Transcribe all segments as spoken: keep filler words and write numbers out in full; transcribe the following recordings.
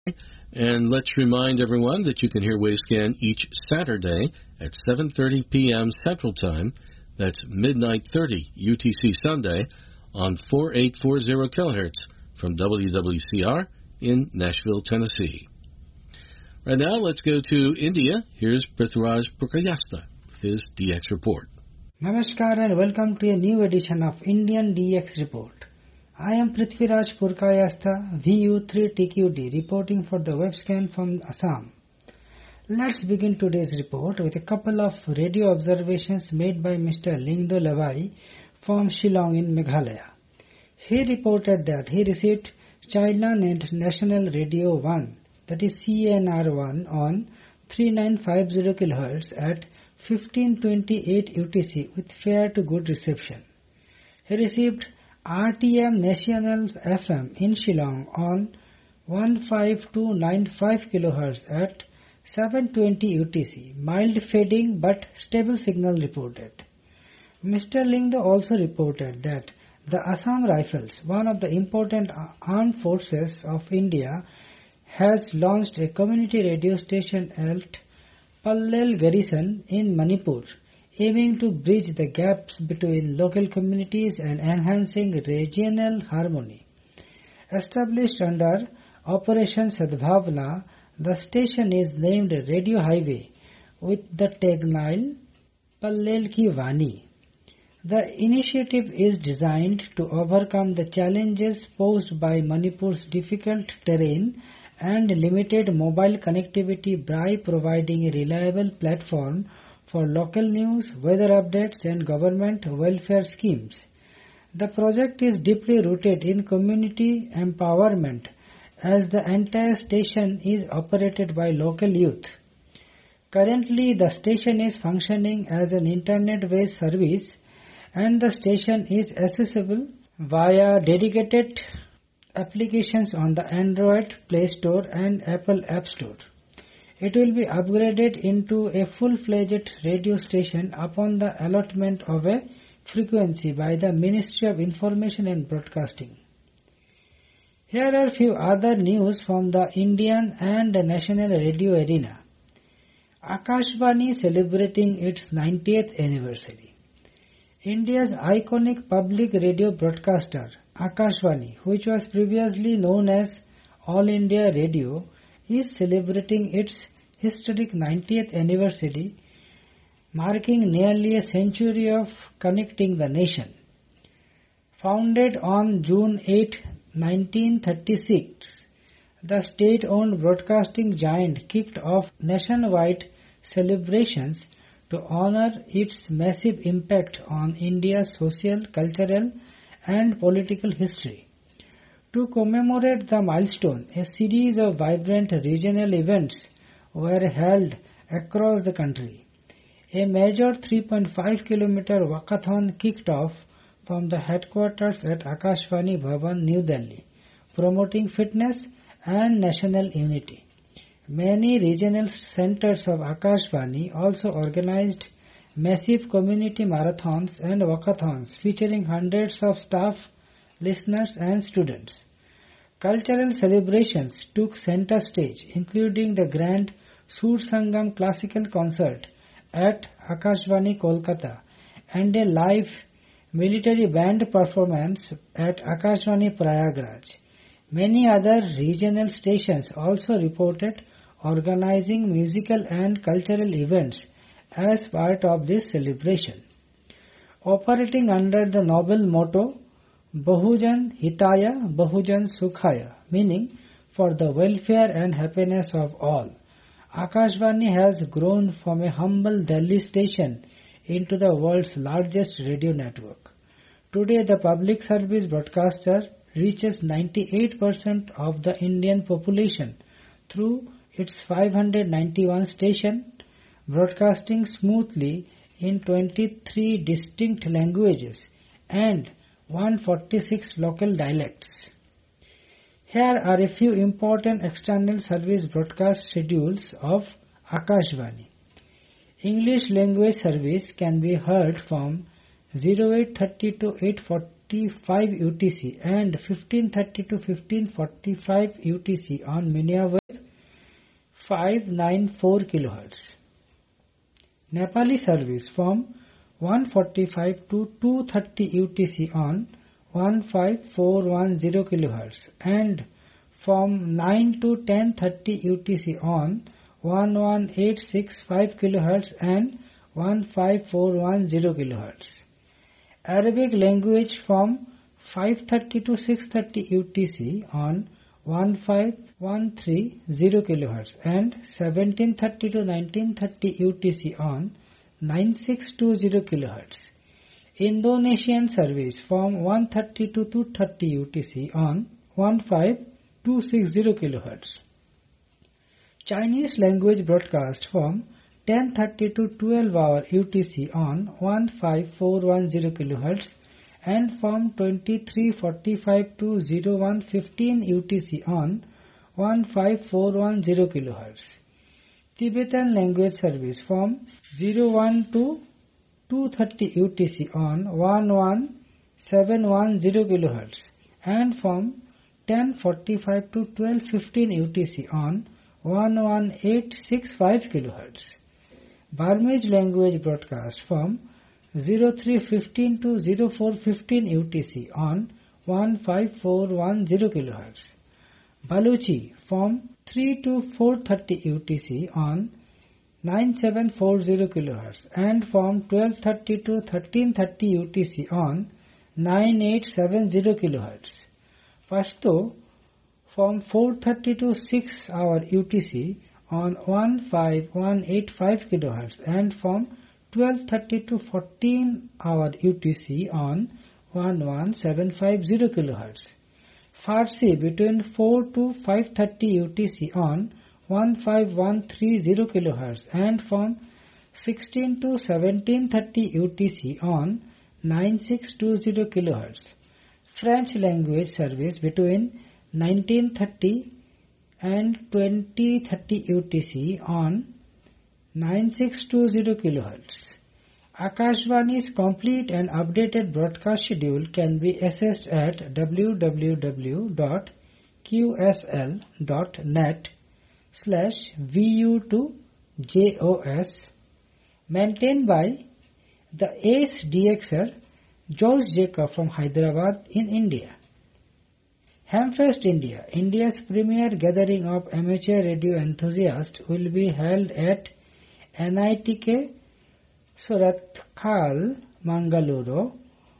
And let's remind everyone that you can hear Wavescan each Saturday at seven thirty p.m. Central Time. That's midnight thirty U T C Sunday on forty-eight forty kilohertz from W W C R in Nashville, Tennessee. Right now, let's go to India. Here's Prithviraj Purkayastha with his D X report. Namaskar and welcome to a new edition of Indian D X report. I am Prithviraj Purkayastha, V U three T Q D, reporting for the Wavescan from Assam. Let's begin today's report with a couple of radio observations made by Mister Lingdo Lavai from Shillong in Meghalaya. He reported that he received China National Radio one, that is C N R one, on thirty-nine fifty kilohertz at fifteen twenty-eight U T C with fair to good reception. He received R T M National F M in Shillong on fifteen two ninety-five kilohertz at seven twenty U T C. Mild fading but stable signal reported. Mister Lingdo also reported that the Assam Rifles, one of the important armed forces of India, has launched a community radio station at Pallel Garrison in Manipur, aiming to bridge the gaps between local communities and enhancing regional harmony. Established under Operation Sadbhavna, the station is named Radio Highway with the tagline Pallel Ki Vani. The initiative is designed to overcome the challenges posed by Manipur's difficult terrain and limited mobile connectivity by providing a reliable platform for local news, weather updates and government welfare schemes. The project is deeply rooted in community empowerment as the entire station is operated by local youth. Currently, the station is functioning as an internet-based service and the station is accessible via dedicated applications on the Android Play Store and Apple App Store. It will be upgraded into a full-fledged radio station upon the allotment of a frequency by the Ministry of Information and Broadcasting. Here are few other news from the Indian and national radio arena. Akashvani celebrating its ninetieth anniversary. India's iconic public radio broadcaster, Akashvani, which was previously known as All India Radio, is celebrating its historic ninetieth anniversary, marking nearly a century of connecting the nation. Founded on June eighth, nineteen thirty-six, the state-owned broadcasting giant kicked off nationwide celebrations to honor its massive impact on India's social, cultural, and political history. To commemorate the milestone, a series of vibrant regional events were held across the country. A major three point five kilometer walkathon kicked off from the headquarters at Akashvani Bhavan, New Delhi, promoting fitness and national unity. Many regional centers of Akashvani also organized massive community marathons and walkathons featuring hundreds of staff, listeners and students. Cultural celebrations took center stage, including the grand Sur Sangam classical concert at Akashvani, Kolkata, and a live military band performance at Akashvani, Prayagraj. Many other regional stations also reported organizing musical and cultural events as part of this celebration. Operating under the noble motto Bahujan Hitaya, Bahujan Sukhaya, meaning for the welfare and happiness of all, Akashvani has grown from a humble Delhi station into the world's largest radio network. Today, the public service broadcaster reaches ninety-eight percent of the Indian population through its five hundred ninety-one stations, broadcasting smoothly in twenty-three distinct languages and one hundred forty-six local dialects. Here are a few important external service broadcast schedules of Akashvani. English language service can be heard from zero eight thirty to eight forty-five U T C and fifteen thirty to fifteen forty-five U T C on Miniawave five ninety-four kilohertz. Nepali service from one forty-five to two thirty U T C on fifteen ten kilohertz and from nine to ten thirty U T C on eighteen sixty-five kilohertz and fifteen ten kilohertz. Arabic language from five thirty to six thirty U T C on fifteen thirty kilohertz and seventeen thirty to nineteen thirty U T C on ninety-six twenty kilohertz. Indonesian service from one thirty to two thirty U T C on fifteen twenty-six kilohertz. Chinese language broadcast from ten thirty to twelve hour U T C on fifteen ten kilohertz and from twenty-three forty-five to oh one fifteen U T C on fifteen ten kilohertz. Tibetan language service from oh one to two thirty U T C on eleven seventy kilohertz and from ten forty-five to twelve fifteen U T C on eighteen sixty-five kilohertz. Burmese language broadcast from oh three fifteen to oh four fifteen U T C on fifteen ten kilohertz. Baluchi from three to four thirty U T C on ninety-seven forty kilohertz and from twelve thirty to thirteen thirty U T C on ninety-eight seventy kilohertz. Pashto from four thirty to six hour U T C on fifteen eighty-five kilohertz and from twelve thirty to fourteen hour U T C on eleven seventy-five kilohertz. Farsi between four to five thirty U T C on fifteen thirty kilohertz and from sixteen to seventeen thirty U T C on ninety-six twenty kilohertz. French language service between nineteen thirty and twenty thirty U T C on ninety-six twenty kilohertz. Akashvani's complete and updated broadcast schedule can be accessed at w w w dot q s l dot net slash v u two J O S, maintained by the ace D X R George Jacob from Hyderabad in India. Hamfest India, India's premier gathering of amateur radio enthusiasts, will be held at N I T K Surathkal, Mangaluru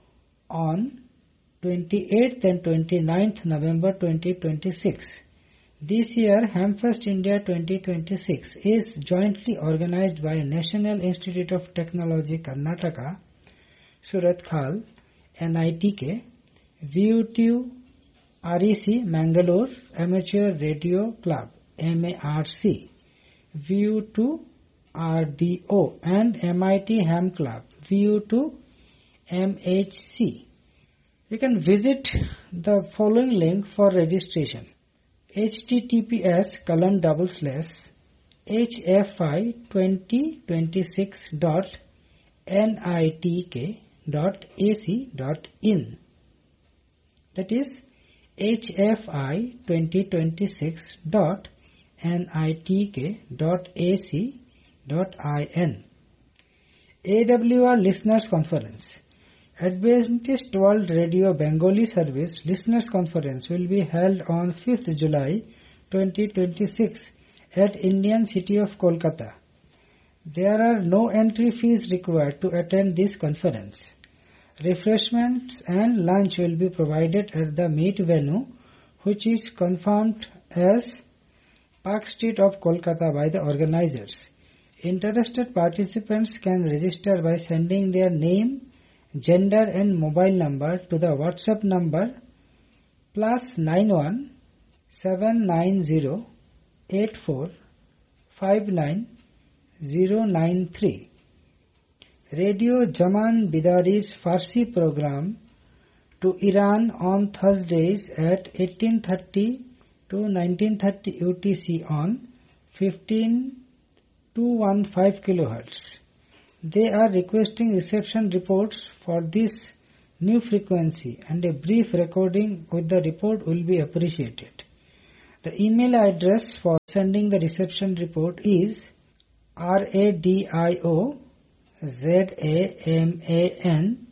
on twenty-eighth and twenty-ninth November twenty twenty-six. This year, Hamfest India twenty twenty-six is jointly organized by National Institute of Technology Karnataka, Surathkal, N I T K, V U T R E C Mangalore Amateur Radio Club M A R C, V U two R D O and M I T Ham Club V U two M H C. You can visit the following link for registration: https colon double slash hfi twenty twenty-six dot nitk dot ac dot in. That is hfi twenty twenty-six dot nitk dot ac dot in. A W R Listeners Conference. Adventist World Radio Bengali Service Listeners Conference will be held on fifth July twenty twenty-six at Indian City of Kolkata. There are no entry fees required to attend this conference. Refreshments and lunch will be provided at the meet venue, which is confirmed as Park Street of Kolkata by the organizers. Interested participants can register by sending their name, gender and mobile number to the WhatsApp number plus nine one seven nine zero eight four five nine zero nine three. Radio Jaman Bidari's Farsi program to Iran on Thursdays at eighteen thirty to nineteen thirty U T C on fifteen two fifteen kilohertz. They are requesting reception reports for this new frequency, and a brief recording with the report will be appreciated. The email address for sending the reception report is radio Z-A-M-A-N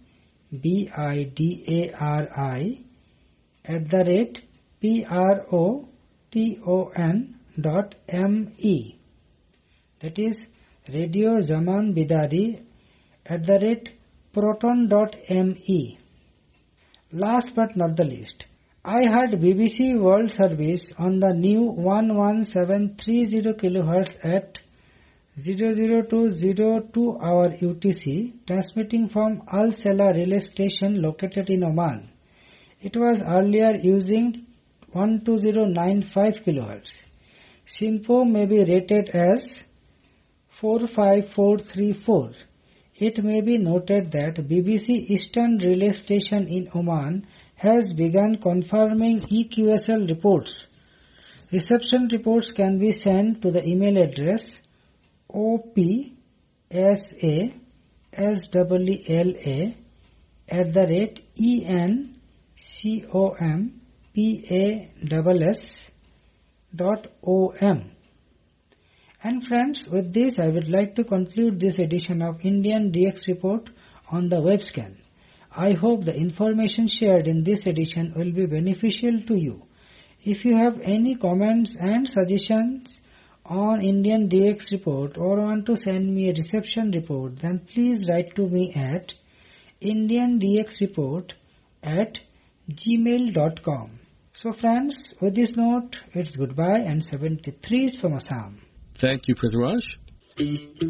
B-I-D-A-R-I at the rate P-R-O-T-O-N dot M-E. That is Radio Zaman Bidari at the rate proton dot M-E. Last but not the least, I heard B B C World Service on the new one one seven three zero kilohertz at zero zero two zero two hour U T C, transmitting from Al Sela relay station located in Oman. It was earlier using one two zero nine five kilohertz. SINPO may be rated as four five four three four. It may be noted that B B C Eastern Relay Station in Oman has begun confirming E Q S L reports. Reception reports can be sent to the email address O P S A S L L A at the rate E N C O M P A S S dot O M. And friends, with this I would like to conclude this edition of Indian D X Report on the webscan. I hope the information shared in this edition will be beneficial to you. If you have any comments and suggestions on Indian D X Report or want to send me a reception report, then please write to me at indiandxreport at gmail dot com. So friends, with this note, it's goodbye and seventy-three is from Assam. Thank you, Prithviraj.